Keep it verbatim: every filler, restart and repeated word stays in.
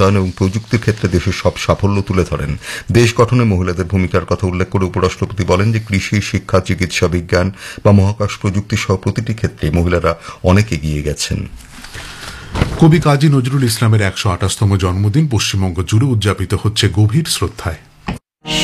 ক্ষমতায়ন এবং প্রযুক্তির ক্ষেত্রে দেশের সব সাফল্য তুলে ধরেন। দেশ গঠনে মহিলাদের ভূমিকার কথা উল্লেখ করে উপরাষ্ট্রপতি বলেন যে কৃষি, শিক্ষা, চিকিৎসা, বিজ্ঞান বা মহাকাশ প্রযুক্তি সহ প্রতিটি ক্ষেত্রে মহিলারা অনেক এগিয়ে গেছেন। কবি কাজী নজরুল ইসলামের একশো আঠাশতম জন্মদিন পশ্চিমবঙ্গ জুড়ে উদযাপিত হচ্ছে গভীর শ্রদ্ধায়।